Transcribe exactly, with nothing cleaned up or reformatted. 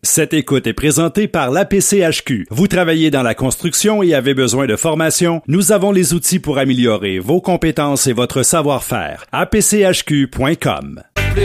Cette écoute est présentée par l'A P C H Q. Vous travaillez dans la construction et avez besoin de formation? Nous avons les outils pour améliorer vos compétences et votre savoir-faire. A P C H Q point com